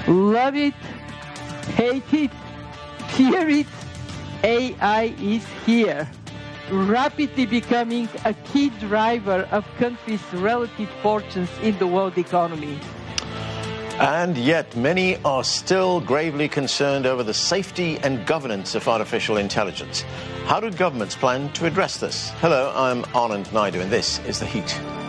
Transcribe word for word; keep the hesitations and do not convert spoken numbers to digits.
Love it, hate it, fear it, A I is here, rapidly becoming a key driver of countries' relative fortunes in the world economy. And yet many are still gravely concerned over the safety and governance of artificial intelligence. How do governments plan to address this? Hello, I'm Anand Naidu, and this is The Heat.